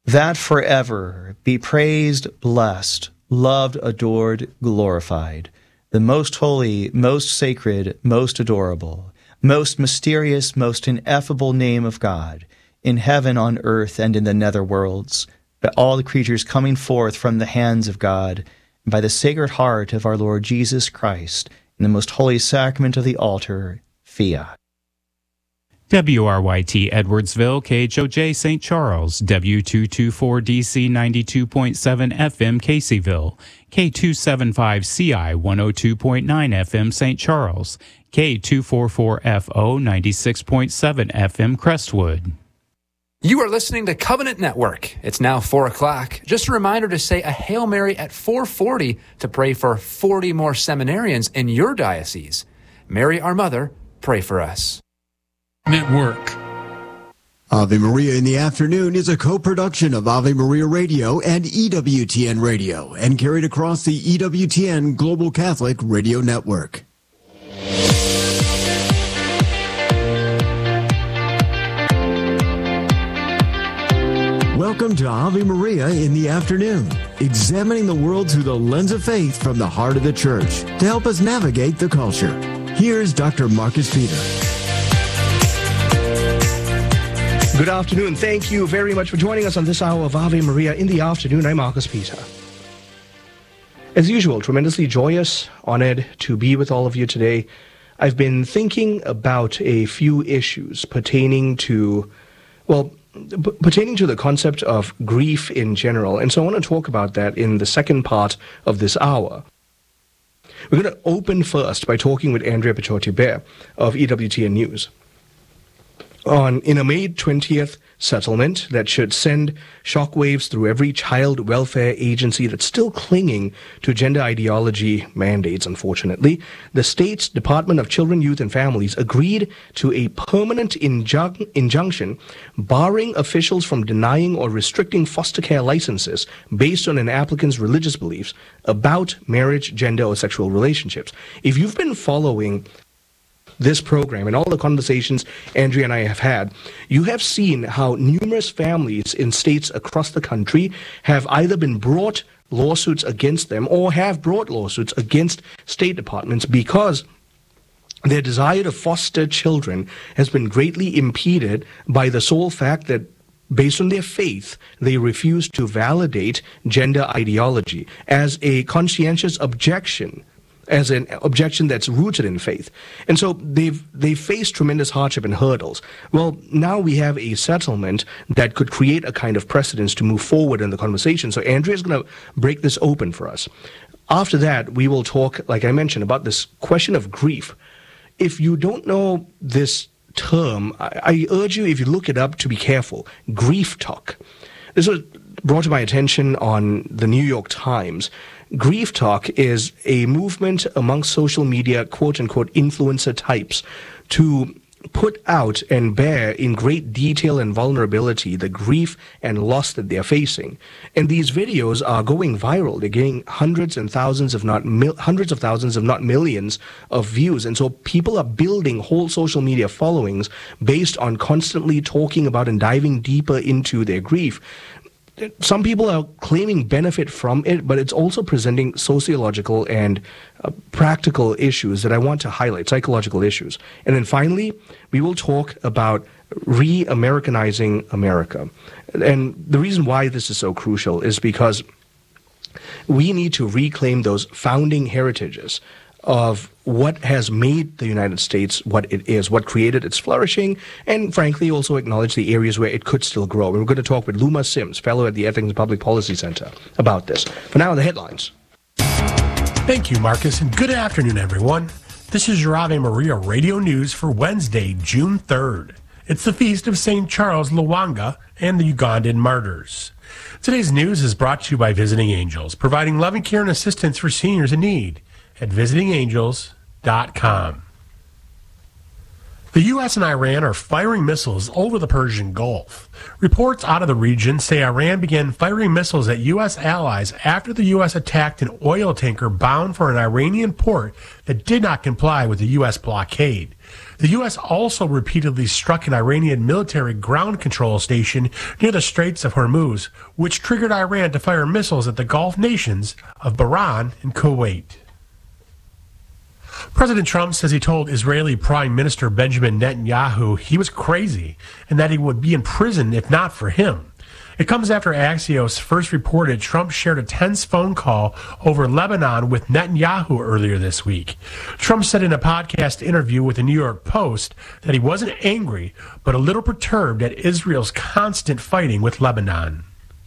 that forever be praised, blessed, loved, adored, glorified, the most holy, most sacred, most adorable, most mysterious, most ineffable name of God, in heaven, on earth, and in the nether worlds, by all the creatures coming forth from the hands of God, and by the Sacred Heart of our Lord Jesus Christ, in the most holy sacrament of the altar, fiat. WRYT Edwardsville, KHOJ St. Charles, W224DC 92.7 FM Caseyville, K275CI 102.9 FM St. Charles, K244FO 96.7 FM Crestwood. You are listening to Covenant Network. It's now 4 o'clock. Just a reminder to say a Hail Mary at 4:40 to pray for 40 more seminarians in your diocese. Mary, our Mother, pray for us. Network. Ave Maria in the Afternoon is a co-production of Ave Maria Radio and EWTN Radio and carried across the EWTN Global Catholic Radio Network. Welcome to Ave Maria in the Afternoon, examining the world through the lens of faith from the heart of the Church to help us navigate the culture. Here's Dr. Marcus Peter. Good afternoon. Thank you very much for joining us on this hour of Ave Maria in the Afternoon. I'm Marcus Peter. As usual, tremendously joyous, honored to be with all of you today. I've been thinking about a few issues pertaining to the concept of grief in general. And so I want to talk about that in the second part of this hour. We're going to open first by talking with Andrea Pichotti-Bear of EWTN News in a May 20th settlement that should send shockwaves through every child welfare agency that's still clinging to gender ideology mandates, unfortunately. The state's Department of Children, Youth and Families agreed to a permanent injunction barring officials from denying or restricting foster care licenses based on an applicant's religious beliefs about marriage, gender, or sexual relationships. If you've been following this program and all the conversations Andrea and I have had, you have seen how numerous families in states across the country have either been brought lawsuits against them or have brought lawsuits against state departments because their desire to foster children has been greatly impeded by the sole fact that, based on their faith, they refuse to validate gender ideology as a conscientious objection, as an objection that's rooted in faith. And so they've faced tremendous hardship and hurdles. Well, now we have a settlement that could create a kind of precedence to move forward in the conversation. So Andrea's going to break this open for us. After that, we will talk, like I mentioned, about this question of grief. If you don't know this term, I urge you, if you look it up, to be careful. Grief talk. This was brought to my attention on the New York Times. Grief talk is a movement amongst social media, quote-unquote, influencer types to put out and bear in great detail and vulnerability the grief and loss that they're facing. And these videos are going viral. They're getting hundreds of thousands, if not millions of views. And so people are building whole social media followings based on constantly talking about and diving deeper into their grief. Some people are claiming benefit from it, but it's also presenting sociological and practical issues that I want to highlight, psychological issues. And then finally, we will talk about re-Americanizing America. And the reason why this is so crucial is because we need to reclaim those founding heritages of what has made the United States what it is, what created its flourishing, and frankly also acknowledge the areas where it could still grow. And we're going to talk with Luma Sims, fellow at the Ethics and Public Policy Center, about this. For now, the headlines. Thank you, Marcus, and good afternoon, everyone. This is your Ave Maria Radio News for Wednesday, June 3rd. It's the feast of St. Charles Lwanga and the Ugandan martyrs. Today's news is brought to you by Visiting Angels, providing loving care and assistance for seniors in need at visitingangels.com. The U.S. and Iran are firing missiles over the Persian Gulf. Reports out of the region say Iran began firing missiles at U.S. allies after the U.S. attacked an oil tanker bound for an Iranian port that did not comply with the U.S. blockade. The U.S. also repeatedly struck an Iranian military ground control station near the Straits of Hormuz, which triggered Iran to fire missiles at the Gulf nations of Bahrain and Kuwait. President Trump says he told Israeli Prime Minister Benjamin Netanyahu he was crazy and that he would be in prison if not for him. It comes after Axios first reported Trump shared a tense phone call over Lebanon with Netanyahu earlier this week. Trump said in a podcast interview with the New York Post that he wasn't angry, but a little perturbed at Israel's constant fighting with Lebanon.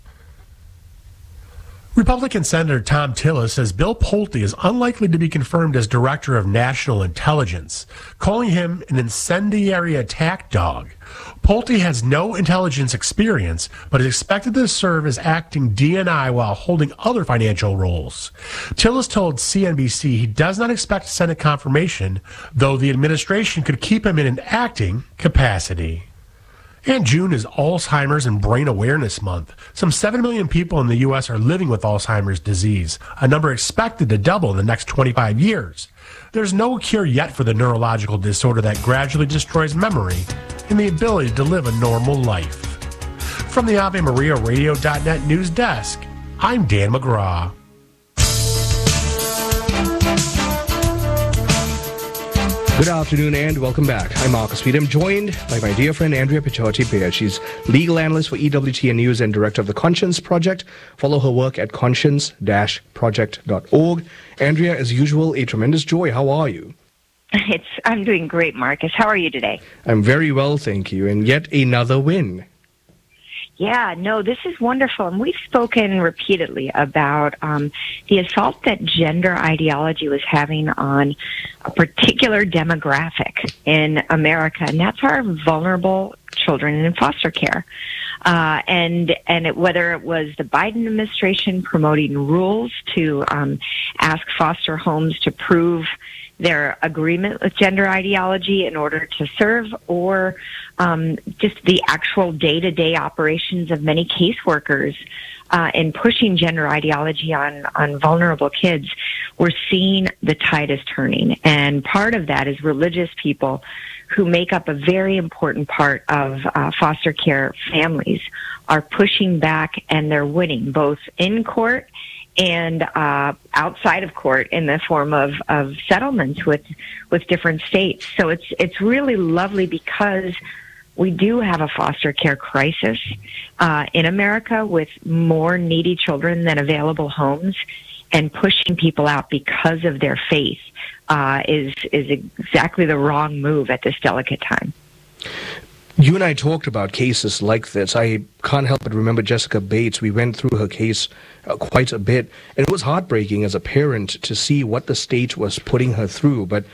Republican Senator Thom Tillis says Bill Pulte is unlikely to be confirmed as Director of National Intelligence, calling him an incendiary attack dog. Pulte has no intelligence experience, but is expected to serve as acting DNI while holding other financial roles. Tillis told CNBC he does not expect Senate confirmation, though the administration could keep him in an acting capacity. And June is Alzheimer's and Brain Awareness Month. Some 7 million people in the U.S. are living with Alzheimer's disease, a number expected to double in the next 25 years. There's no cure yet for the neurological disorder that gradually destroys memory and the ability to live a normal life. From the AveMariaRadio.net news desk, I'm Dan McGraw. Good afternoon and welcome back. I'm Marcus Peter. I'm joined by my dear friend Andrea Picciotti-Beard. She's legal analyst for EWTN News and director of the Conscience Project. Follow her work at conscience-project.org. Andrea, as usual, a tremendous joy. How are you? I'm doing great, Marcus. How are you today? I'm very well, thank you. And yet another win. Yeah, no, this is wonderful. And we've spoken repeatedly about the assault that gender ideology was having on a particular demographic in America, and that's our vulnerable children in foster care. Whether it was the Biden administration promoting rules to ask foster homes to prove their agreement with gender ideology in order to serve, or just the actual day-to-day operations of many caseworkers in pushing gender ideology on vulnerable kids, we're seeing the tide is turning. And part of that is religious people who make up a very important part of foster care families are pushing back, and they're winning both in court and outside of court in the form of settlements with different states. So it's really lovely because we do have a foster care crisis in America with more needy children than available homes, and pushing people out because of their faith is exactly the wrong move at this delicate time. You and I talked about cases like this. I can't help but remember Jessica Bates. We went through her case quite a bit, and it was heartbreaking as a parent to see what the state was putting her through. But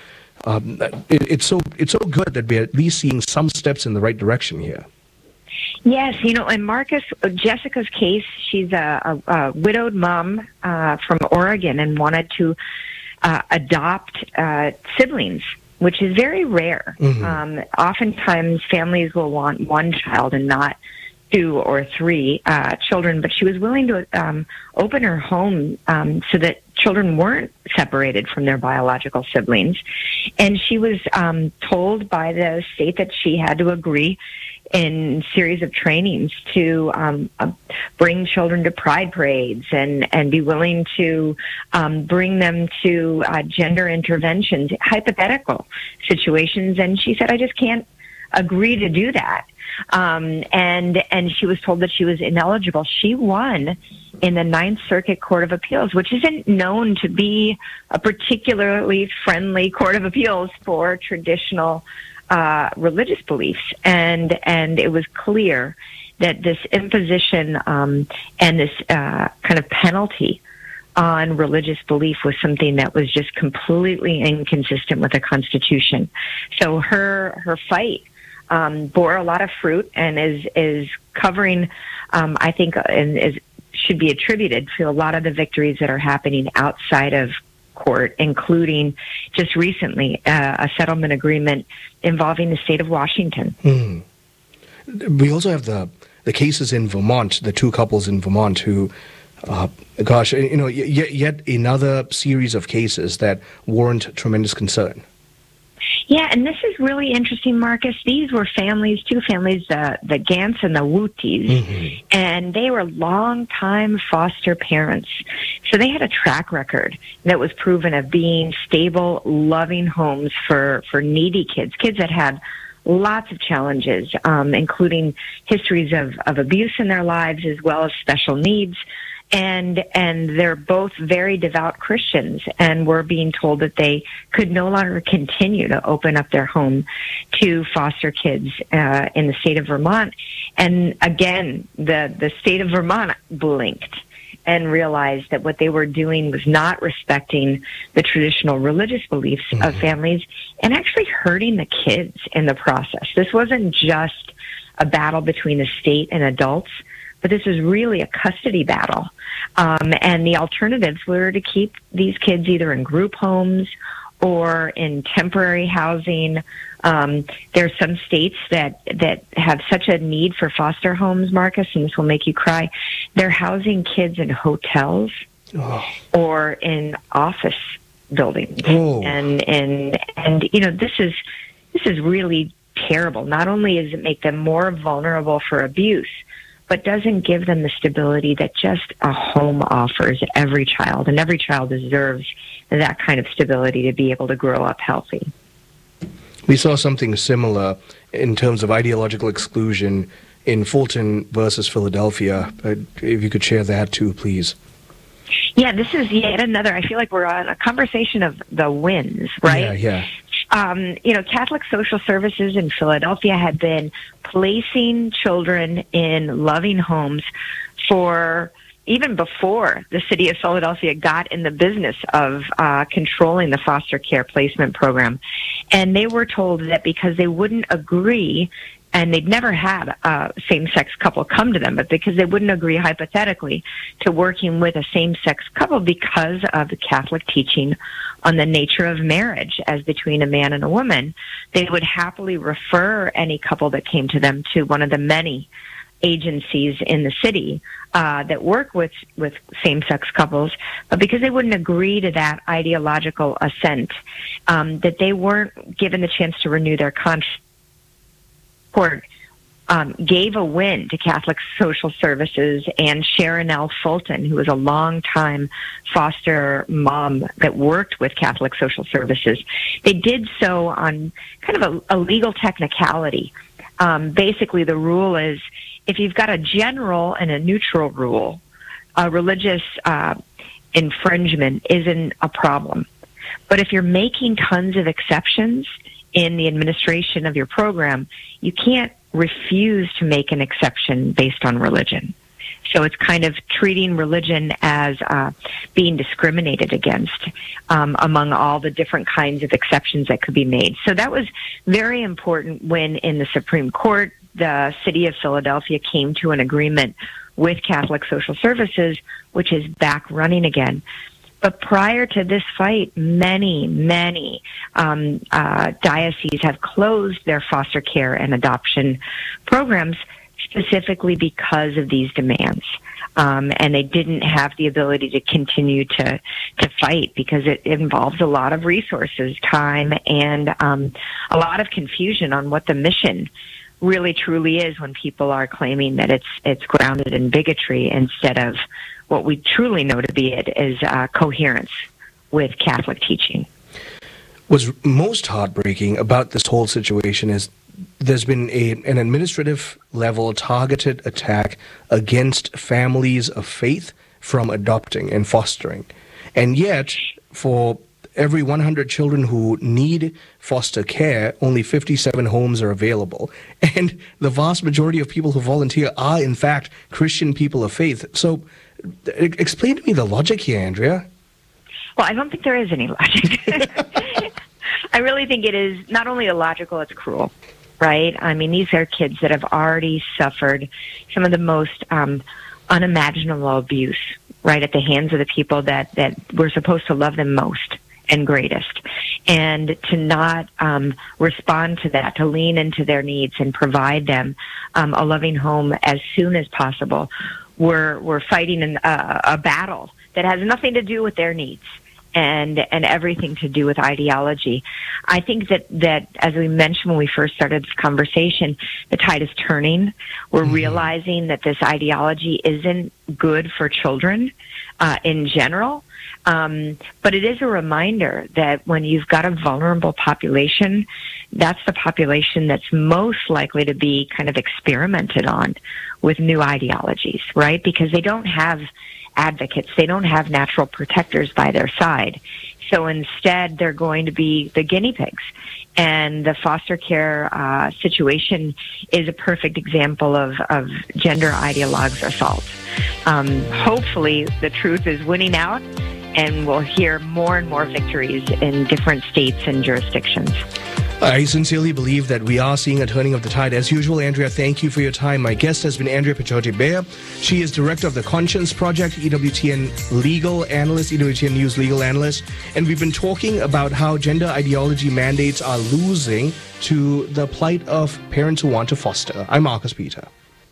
it's so good that we're at least seeing some steps in the right direction here. Yes, and Marcus, Jessica's case, she's a widowed mom from Oregon and wanted to adopt siblings, which is very rare. Mm-hmm. Oftentimes, families will want one child and not 2 or 3 children, but she was willing to open her home so that children weren't separated from their biological siblings. And she was told by the state that she had to agree in series of trainings to bring children to pride parades and be willing to bring them to gender interventions, hypothetical situations. And she said, I just can't agree to do that. And she was told that she was ineligible. She won in the Ninth Circuit Court of Appeals, which isn't known to be a particularly friendly court of appeals for traditional religious beliefs, and it was clear that this imposition and this kind of penalty on religious belief was something that was just completely inconsistent with the Constitution. So her fight bore a lot of fruit and is covering, I think, and should be attributed to a lot of the victories that are happening outside of court, including just recently a settlement agreement involving the state of Washington. Mm. We also have the cases in Vermont, the 2 couples in Vermont who, yet another series of cases that warrant tremendous concern. Yeah, and this is really interesting, Marcus. These were families, two families, the Gants and the Wooties, and they were longtime foster parents. So they had a track record that was proven of being stable, loving homes for needy kids that had lots of challenges, including histories of abuse in their lives as well as special needs. And they're both very devout Christians, and were being told that they could no longer continue to open up their home to foster kids in the state of Vermont. And again, the state of Vermont blinked and realized that what they were doing was not respecting the traditional religious beliefs of families and actually hurting the kids in the process. This wasn't just a battle between the state and adults, but this was really a custody battle. And the alternatives were to keep these kids either in group homes or in temporary housing. There are some states that have such a need for foster homes, Marcus, and this will make you cry. They're housing kids in hotels or in office buildings. And this is really terrible. Not only does it make them more vulnerable for abuse, but doesn't give them the stability that just a home offers every child. And every child deserves that kind of stability to be able to grow up healthy. We saw something similar in terms of ideological exclusion in Fulton versus Philadelphia. If you could share that too, please. Yeah, this is yet another, I feel like we're on a conversation of the wins, right? Yeah. Catholic Social Services in Philadelphia had been placing children in loving homes for even before the city of Philadelphia got in the business of controlling the foster care placement program. And they were told that because they wouldn't agree, and they'd never had a same-sex couple come to them, but because they wouldn't agree hypothetically to working with a same-sex couple because of the Catholic teaching on the nature of marriage as between a man and a woman, they would happily refer any couple that came to them to one of the many agencies in the city that work with same-sex couples, but because they wouldn't agree to that ideological assent, that they weren't given the chance to renew their contract. Court gave a win to Catholic Social Services and Sharon L. Fulton, who was a long-time foster mom that worked with Catholic Social Services. They did so on kind of a legal technicality. Basically, the rule is if you've got a general and a neutral rule, a religious infringement isn't a problem. But if you're making tons of exceptions in the administration of your program, you can't refuse to make an exception based on religion. So it's kind of treating religion as being discriminated against among all the different kinds of exceptions that could be made. So that was very important when in the Supreme Court, the city of Philadelphia came to an agreement with Catholic Social Services, which is back running again. But prior to this fight, many dioceses have closed their foster care and adoption programs specifically because of these demands. And they didn't have the ability to continue to fight because it involves a lot of resources, time, and a lot of confusion on what the mission really truly is when people are claiming that it's grounded in bigotry instead of what we truly know to be it is coherence with Catholic teaching. What's most heartbreaking about this whole situation is there's been an administrative level targeted attack against families of faith from adopting and fostering. And yet, for every 100 children who need foster care, only 57 homes are available. And the vast majority of people who volunteer are, in fact, Christian people of faith. So explain to me the logic here, Andrea. Well, I don't think there is any logic. I really think it is not only illogical, it's cruel, right? I mean, these are kids that have already suffered some of the most unimaginable abuse, right, at the hands of the people that were supposed to love them most and greatest. And to not respond to that, to lean into their needs and provide them a loving home as soon as possible. We're fighting a battle that has nothing to do with their needs and everything to do with ideology. I think that as we mentioned when we first started this conversation, the tide is turning. We're realizing that this ideology isn't good for children in general. But it is a reminder that when you've got a vulnerable population, that's the population that's most likely to be kind of experimented on with new ideologies, right? Because they don't have advocates. They don't have natural protectors by their side. So instead, they're going to be the guinea pigs. And the foster care situation is a perfect example of gender ideologues' assault. Hopefully, the truth is winning out, and we'll hear more and more victories in different states and jurisdictions. I sincerely believe that we are seeing a turning of the tide. As usual, Andrea, thank you for your time. My guest has been Andrea Pichote-Beyer. She is director of the Conscience Project, EWTN legal analyst, EWTN News legal analyst. And we've been talking about how gender ideology mandates are losing to the plight of parents who want to foster. I'm Marcus Peter.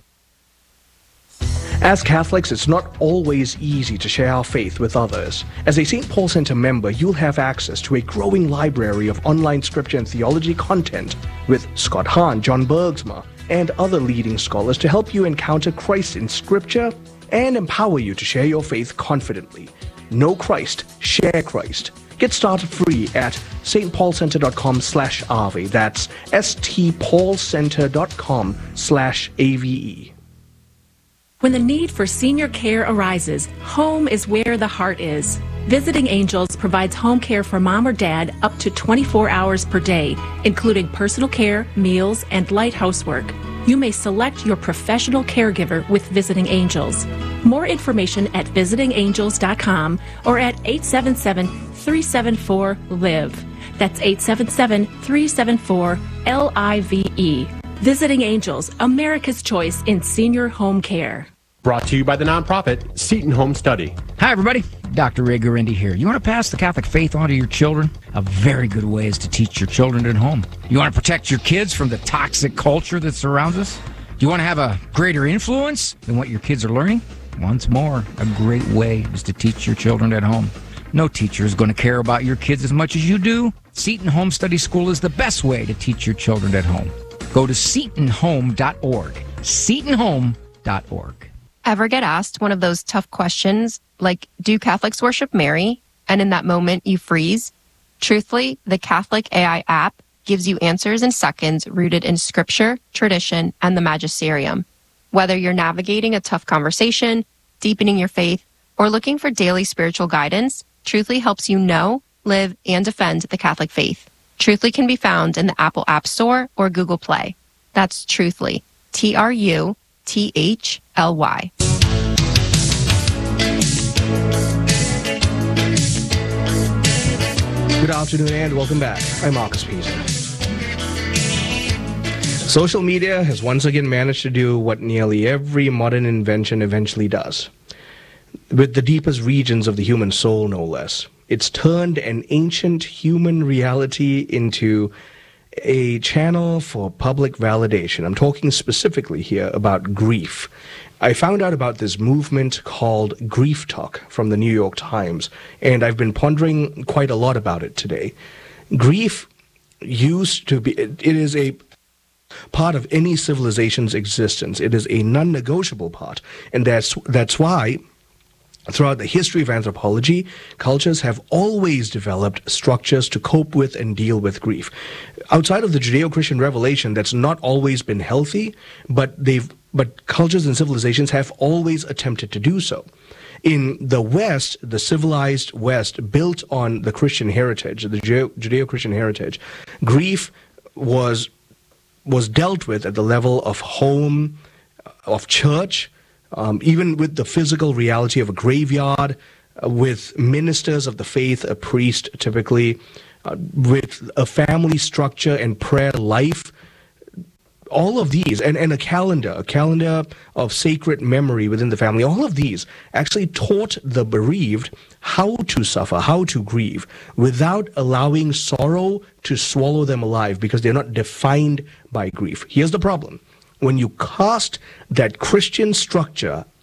As Catholics, it's not always easy to share our faith with others. As a St. Paul Center member, you'll have access to a growing library of online scripture and theology content with Scott Hahn, John Bergsma, and other leading scholars to help you encounter Christ in scripture and empower you to share your faith confidently. Know Christ, share Christ. Get started free at stpaulcenter.com/AVE. That's stpaulcenter.com/AVE. When the need for senior care arises, home is where the heart is. Visiting Angels provides home care for mom or dad up to 24 hours per day, including personal care, meals, and light housework. You may select your professional caregiver with Visiting Angels. More information at visitingangels.com or at 877-374-LIVE. That's 877-374-LIVE. Visiting Angels, America's choice in senior home care. Brought to you by the nonprofit Seton Home Study. Hi, everybody. Dr. Ray Guarendi here. You want to pass the Catholic faith on to your children? A very good way is to teach your children at home. You want to protect your kids from the toxic culture that surrounds us? Do you want to have a greater influence than what your kids are learning? Once more, a great way is to teach your children at home. No teacher is going to care about your kids as much as you do. Seton Home Study School is the best way to teach your children at home. Go to setonhome.org. setonhome.org. Ever get asked one of those tough questions like, do Catholics worship Mary? And in that moment you freeze? Truthfully, the Catholic AI app gives you answers in seconds rooted in scripture, tradition, and the magisterium. Whether you're navigating a tough conversation, deepening your faith, or looking for daily spiritual guidance, Truthfully helps you know, live, and defend the Catholic faith. Truthfully can be found in the Apple App Store or Google Play. That's Truthfully. Truthly. Good afternoon and welcome back. I'm Marcus Peter. Social media has once again managed to do what nearly every modern invention eventually does. With the deepest regions of the human soul, no less. It's turned an ancient human reality into a channel for public validation. I'm talking specifically here about grief. I found out about this movement called Grief Talk from the New York Times, and I've been pondering quite a lot about it today. Grief used to be, it is a part of any civilization's existence. It is a non-negotiable part, and that's why throughout the history of anthropology, cultures have always developed structures to cope with and deal with grief. Outside of the Judeo-Christian revelation, that's not always been healthy, but cultures and civilizations have always attempted to do so. In the West, the civilized West, built on the Christian heritage, the Judeo-Christian heritage, grief was dealt with at the level of home, of church, even with the physical reality of a graveyard, with ministers of the faith, a priest typically, with a family structure and prayer life. All of these, and a calendar of sacred memory within the family, all of these actually taught the bereaved how to suffer, how to grieve, without allowing sorrow to swallow them alive, because they're not defined by grief. Here's the problem. When you cast that Christian structure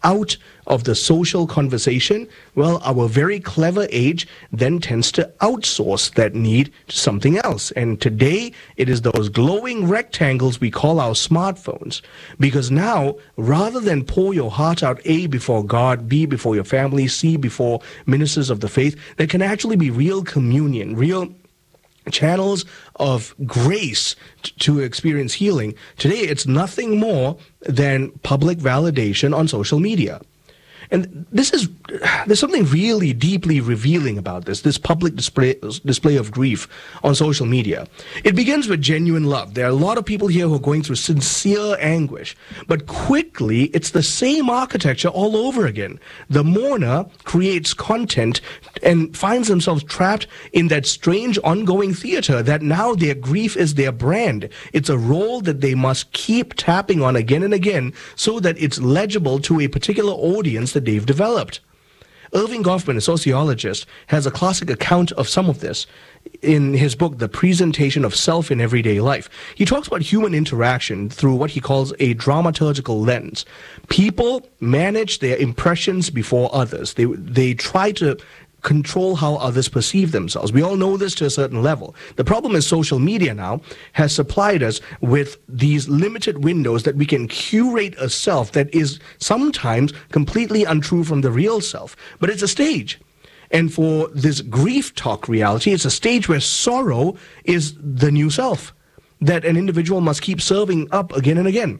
out of the social conversation, well, our very clever age then tends to outsource that need to something else. And today, it is those glowing rectangles we call our smartphones. Because now, rather than pour your heart out, A, before God, B, before your family, C, before ministers of the faith, there can actually be real communion, real channels of grace to experience healing. Today, it's nothing more than public validation on social media. And there's something really deeply revealing about this public display of grief on social media. It begins with genuine love. There are a lot of people here who are going through sincere anguish, but quickly it's the same architecture all over again. The mourner creates content and finds themselves trapped in that strange ongoing theater that now their grief is their brand. It's a role that they must keep tapping on again and again so that it's legible to a particular audience that they've developed. Irving Goffman, a sociologist, has a classic account of some of this in his book, The Presentation of Self in Everyday Life. He talks about human interaction through what he calls a dramaturgical lens. People manage their impressions before others. They try to control how others perceive themselves. We all know this to a certain level. The problem is social media now has supplied us with these limited windows that we can curate a self that is sometimes completely untrue from the real self. But it's a stage. And for this grief talk reality, it's a stage where sorrow is the new self that an individual must keep serving up again and again.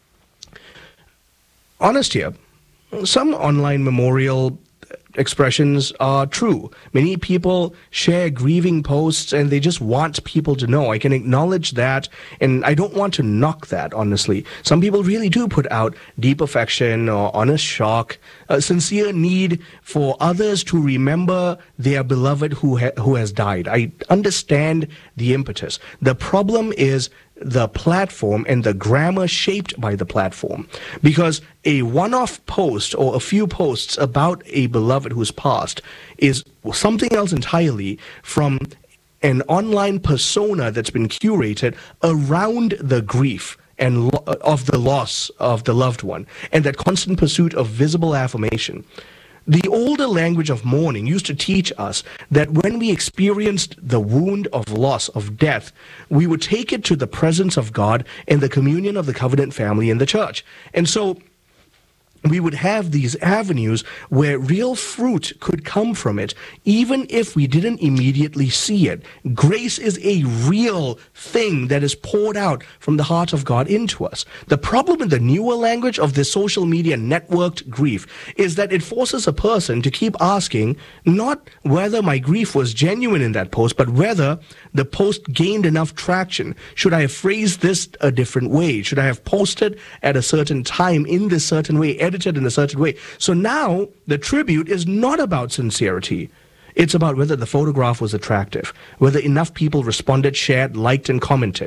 Honest here, some online memorial expressions are true. Many people share grieving posts and they just want people to know. I can acknowledge that, and I don't want to knock that, honestly. Some people really do put out deep affection or honest shock, a sincere need for others to remember their beloved who has died. I understand the impetus. The problem is the platform and the grammar shaped by the platform. Because a one-off post or a few posts about a beloved who's passed is something else entirely from an online persona that's been curated around the grief and of the loss of the loved one, and that constant pursuit of visible affirmation. The older language of mourning used to teach us that when we experienced the wound of loss, of death, we would take it to the presence of God and the communion of the covenant family in the church. And so we would have these avenues where real fruit could come from it, even if we didn't immediately see it. Grace is a real thing that is poured out from the heart of God into us. The problem in the newer language of this social media networked grief is that it forces a person to keep asking not whether my grief was genuine in that post, but whether the post gained enough traction. Should I have phrased this a different way? Should I have posted at a certain time in this certain way, edited in a certain way? So now the tribute is not about sincerity. It's about whether the photograph was attractive, whether enough people responded, shared, liked, and commented,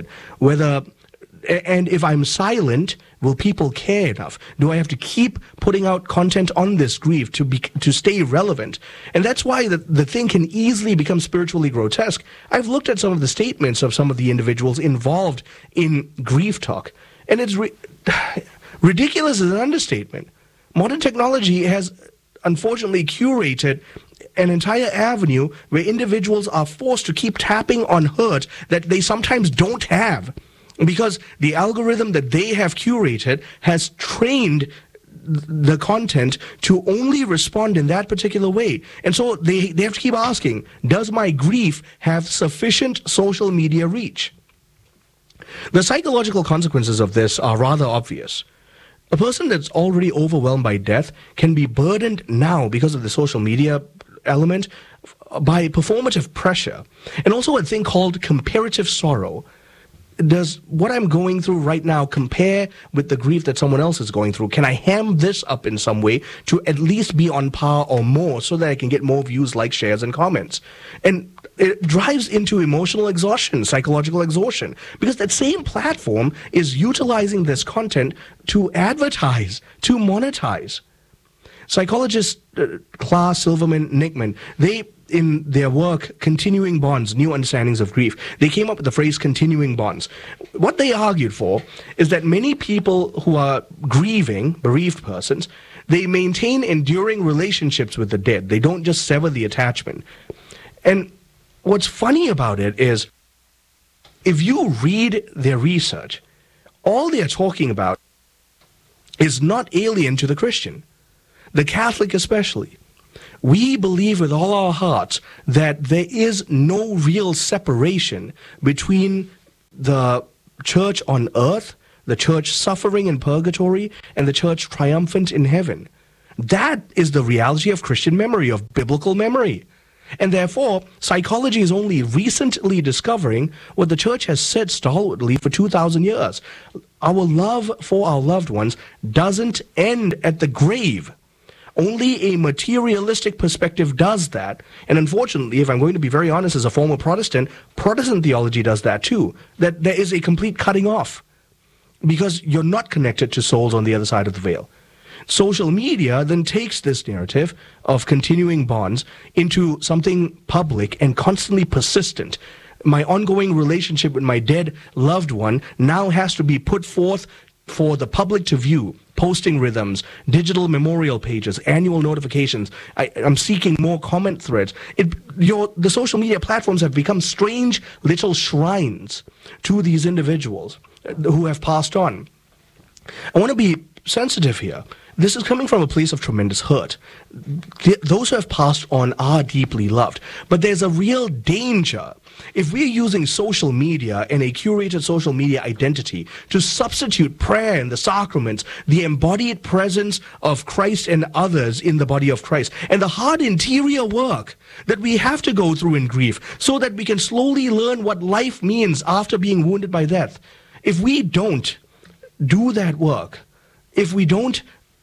and if I'm silent, will people care enough? Do I have to keep putting out content on this grief to stay relevant? And that's why the thing can easily become spiritually grotesque. I've looked at some of the statements of some of the individuals involved in grief talk, and it's ridiculous is an understatement. Modern technology has unfortunately curated an entire avenue where individuals are forced to keep tapping on hurt that they sometimes don't have, because the algorithm that they have curated has trained the content to only respond in that particular way. And so they have to keep asking, does my grief have sufficient social media reach? The psychological consequences of this are rather obvious. A person that's already overwhelmed by death can be burdened now because of the social media element by performative pressure, and also a thing called comparative sorrow. Does what I'm going through right now compare with the grief that someone else is going through? Can I ham this up in some way to at least be on par or more so that I can get more views, likes, shares, and comments? And it drives into emotional exhaustion, psychological exhaustion, because that same platform is utilizing this content to advertise, to monetize. Psychologist Klaas Silverman Nickman, they in their work, Continuing Bonds, New Understandings of Grief, they came up with the phrase continuing bonds. What they argued for is that many people who are grieving, bereaved persons, they maintain enduring relationships with the dead. They don't just sever the attachment. And what's funny about it is, if you read their research, all they're talking about is not alien to the Christian, the Catholic especially. We believe with all our hearts that there is no real separation between the church on earth, the church suffering in purgatory, and the church triumphant in heaven. That is the reality of Christian memory, of biblical memory. And therefore, psychology is only recently discovering what the church has said stalwartly for 2,000 years. Our love for our loved ones doesn't end at the grave. Only a materialistic perspective does that. And unfortunately, if I'm going to be very honest, as a former Protestant, Protestant theology does that too. That there is a complete cutting off, because you're not connected to souls on the other side of the veil. Social media then takes this narrative of continuing bonds into something public and constantly persistent. My ongoing relationship with my dead loved one now has to be put forth for the public to view. Posting rhythms, digital memorial pages, annual notifications. I'm seeking more comment threads. The social media platforms have become strange little shrines to these individuals who have passed on. I want to be sensitive here. This is coming from a place of tremendous hurt. Those who have passed on are deeply loved. But there's a real danger if we're using social media and a curated social media identity to substitute prayer and the sacraments, the embodied presence of Christ and others in the body of Christ, and the hard interior work that we have to go through in grief so that we can slowly learn what life means after being wounded by death. If we don't do that work, if we don't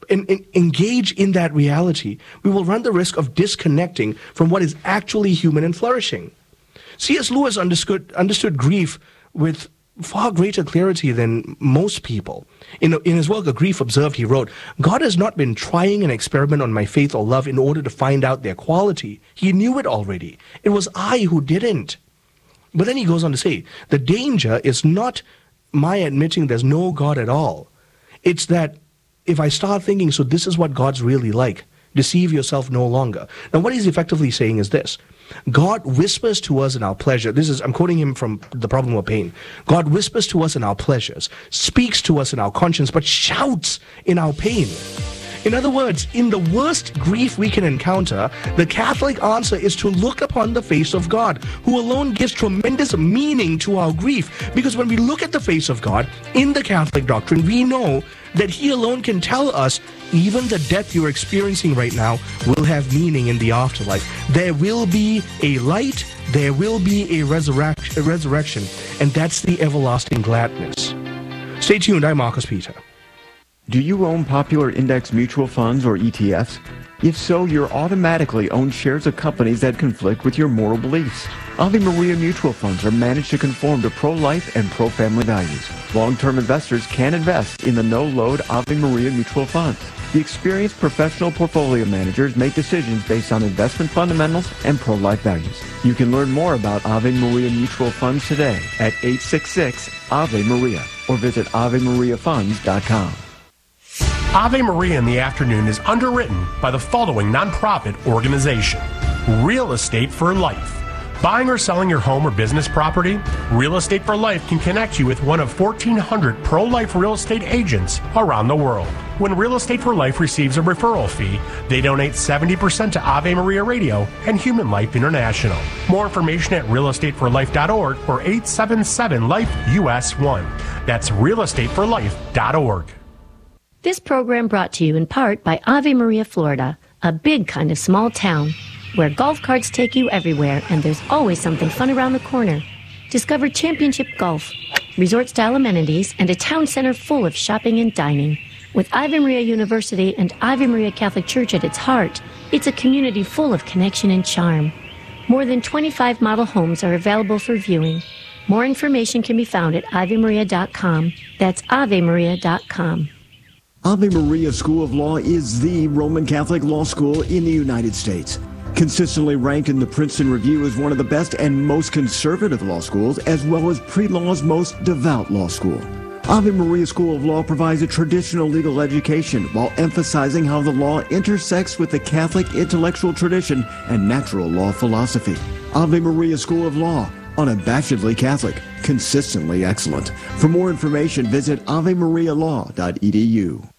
engage in that reality, we will run the risk of disconnecting from what is actually human and flourishing. C.S. Lewis understood grief with far greater clarity than most people. In his work, A Grief Observed, he wrote, "God has not been trying an experiment on my faith or love in order to find out their quality. He knew it already. It was I who didn't." But then he goes on to say, the danger is not my admitting there's no God at all. It's that if I start thinking, so this is what God's really like, deceive yourself no longer. Now, what he's effectively saying is this: God whispers to us in our pleasure. I'm quoting him from The Problem of Pain. God whispers to us in our pleasures, speaks to us in our conscience, but shouts in our pain. In other words, in the worst grief we can encounter, the Catholic answer is to look upon the face of God, who alone gives tremendous meaning to our grief. Because when we look at the face of God in the Catholic doctrine, we know that he alone can tell us even the death you're experiencing right now will have meaning in the afterlife. There will be a light, there will be a resurrection, and that's the everlasting gladness. Stay tuned, I'm Marcus Peter. Do you own popular index mutual funds or ETFs? If so, you're automatically own shares of companies that conflict with your moral beliefs. Ave Maria mutual funds are managed to conform to pro-life and pro-family values. Long-term investors can invest in the no-load Ave Maria mutual funds. The experienced professional portfolio managers make decisions based on investment fundamentals and pro-life values. You can learn more about Ave Maria mutual funds today at 866-AVE-MARIA or visit AveMariaFunds.com. Ave Maria in the Afternoon is underwritten by the following nonprofit organization: Real Estate for Life. Buying or selling your home or business property? Real Estate for Life can connect you with one of 1,400 pro-life real estate agents around the world. When Real Estate for Life receives a referral fee, they donate 70% to Ave Maria Radio and Human Life International. More information at realestateforlife.org or 877-LIFE-US1. That's realestateforlife.org. This program brought to you in part by Ave Maria, Florida, a big kind of small town where golf carts take you everywhere and there's always something fun around the corner. Discover championship golf, resort-style amenities, and a town center full of shopping and dining. With Ave Maria University and Ave Maria Catholic Church at its heart, it's a community full of connection and charm. More than 25 model homes are available for viewing. More information can be found at AveMaria.com. That's AveMaria.com. Ave Maria School of Law is the Roman Catholic law school in the United States. Consistently ranked in the Princeton Review as one of the best and most conservative law schools, as well as pre-law's most devout law school. Ave Maria School of Law provides a traditional legal education while emphasizing how the law intersects with the Catholic intellectual tradition and natural law philosophy. Ave Maria School of Law, unabashedly Catholic, consistently excellent. For more information, visit avemarialaw.edu.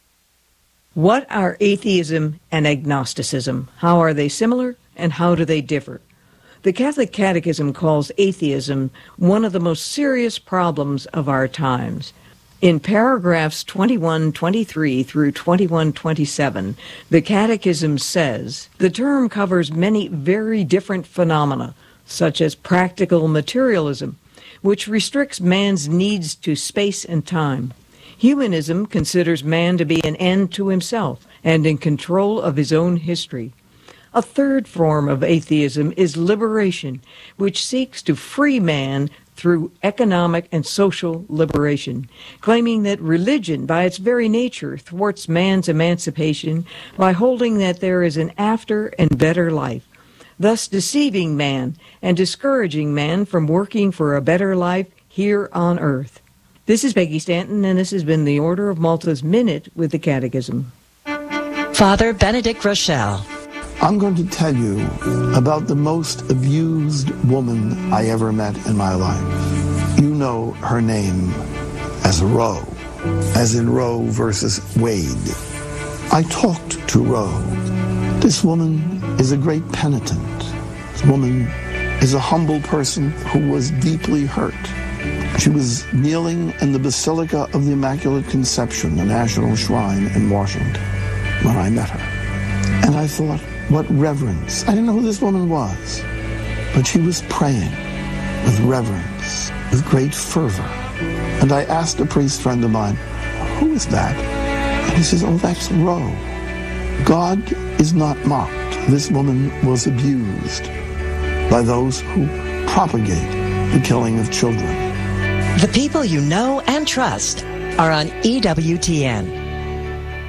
What are atheism and agnosticism? How are they similar and how do they differ? The Catholic Catechism calls atheism one of the most serious problems of our times. In paragraphs 2123 through 2127, the Catechism says, the term covers many very different phenomena, such as practical materialism, which restricts man's needs to space and time. Humanism considers man to be an end to himself and in control of his own history. A third form of atheism is liberation, which seeks to free man through economic and social liberation, claiming that religion, by its very nature, thwarts man's emancipation by holding that there is an after and better life, thus deceiving man and discouraging man from working for a better life here on earth. This is Peggy Stanton, and this has been the Order of Malta's Minute with the Catechism. Father Benedict Rochelle. I'm going to tell you about the most abused woman I ever met in my life. You know her name as Roe, as in Roe versus Wade. I talked to Roe. This woman is a great penitent. This woman is a humble person who was deeply hurt. She was kneeling in the Basilica of the Immaculate Conception, the National Shrine in Washington, when I met her. And I thought, what reverence. I didn't know who this woman was, but she was praying with reverence, with great fervor. And I asked a priest friend of mine, who is that? And he says, oh, that's Roe. God is not mocked. This woman was abused by those who propagate the killing of children. The people you know and trust are on EWTN.